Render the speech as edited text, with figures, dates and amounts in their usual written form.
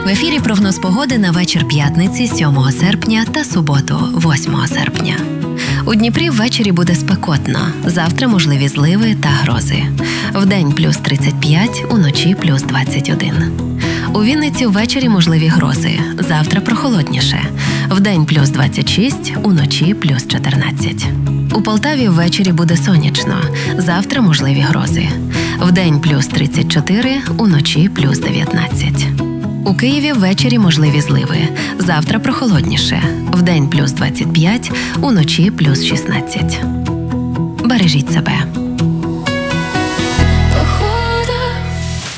ефірі прогноз погоди на вечір п'ятниці 7 серпня та суботу 8 серпня. У Дніпрі ввечері буде спекотно. Завтра можливі зливи та грози. Вдень плюс 35, уночі плюс 21. У Вінниці ввечері можливі грози. Завтра прохолодніше. Вдень плюс 26, уночі плюс 14. У Полтаві ввечері буде сонячно. Завтра можливі грози. Вдень плюс 34, уночі плюс 19. У Києві ввечері можливі зливи. Завтра прохолодніше. Вдень плюс 25, уночі плюс 16. Бережіть себе.